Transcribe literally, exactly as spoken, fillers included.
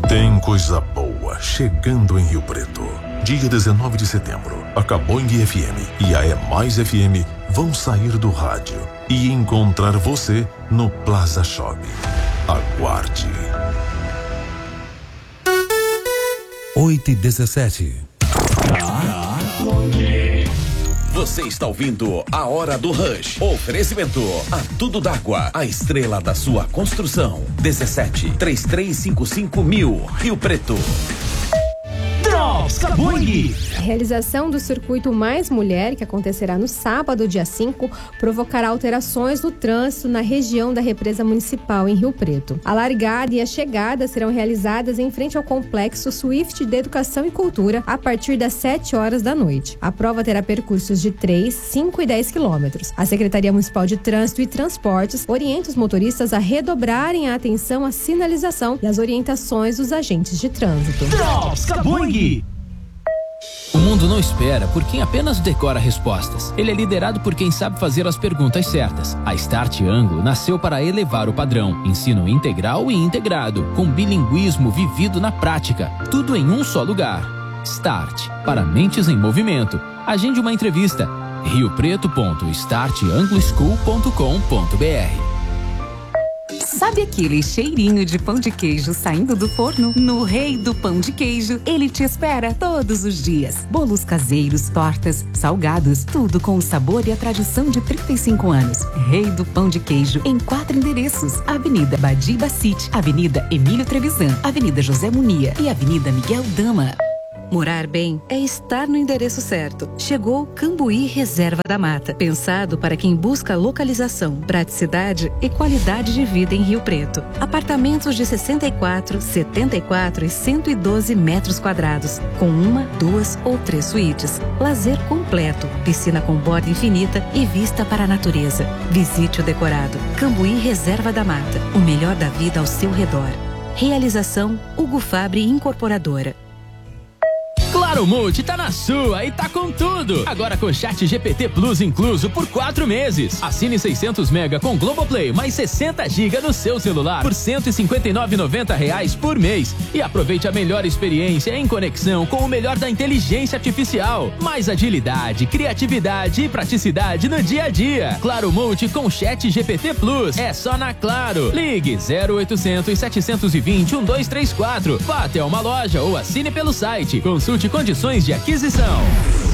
Tem coisa boa chegando em Rio Preto. Dia dezenove de setembro, a Cabong F M e a É Mais F M vão sair do rádio e encontrar você no Plaza Shopping. Aguarde. oito e dezessete. Você está ouvindo A Hora do Rush. Oferecimento a Tudo d'Água, a estrela da sua construção. dezessete, três três cinco cinco mil, Rio Preto. A realização do circuito Mais Mulher, que acontecerá no sábado, dia cinco, provocará alterações no trânsito na região da represa municipal em Rio Preto. A largada e a chegada serão realizadas em frente ao complexo Swift de Educação e Cultura a partir das sete horas da noite. A prova terá percursos de três, cinco e dez quilômetros. A Secretaria Municipal de Trânsito e Transportes orienta os motoristas a redobrarem a atenção à sinalização e às orientações dos agentes de trânsito. O mundo não espera por quem apenas decora respostas. Ele é liderado por quem sabe fazer as perguntas certas. A Start Anglo nasceu para elevar o padrão. Ensino integral e integrado, com bilinguismo vivido na prática. Tudo em um só lugar. Start, para mentes em movimento. Agende uma entrevista. rio preto ponto start anglo school ponto com ponto b r. Sabe aquele cheirinho de pão de queijo saindo do forno? No Rei do Pão de Queijo, ele te espera todos os dias. Bolos caseiros, tortas, salgados, tudo com o sabor e a tradição de trinta e cinco anos. Rei do Pão de Queijo, em quatro endereços: Avenida Badi Bacite, Avenida Emílio Trevisan, Avenida José Munia e Avenida Miguel Dama. Morar bem é estar no endereço certo. Chegou Cambuí Reserva da Mata, pensado para quem busca localização, praticidade e qualidade de vida em Rio Preto. Apartamentos de sessenta e quatro, setenta e quatro e cento e doze metros quadrados, com uma, duas ou três suítes. Lazer completo, piscina com borda infinita e vista para a natureza. Visite o decorado Cambuí Reserva da Mata, o melhor da vida ao seu redor. Realização Hugo Fabri Incorporadora. Claro Multi tá na sua e tá com tudo. Agora com Chat G P T Plus incluso por quatro meses. Assine seiscentos mega com Globoplay mais sessenta gigas no seu celular por cento e cinquenta e nove reais e noventa centavos por mês. E aproveite a melhor experiência em conexão com o melhor da inteligência artificial. Mais agilidade, criatividade e praticidade no dia a dia. Claro Multi com Chat G P T Plus. É só na Claro. Ligue zero oitocentos, setecentos e vinte, doze trinta e quatro. Vá até uma loja ou assine pelo site. Consulte condições de aquisição.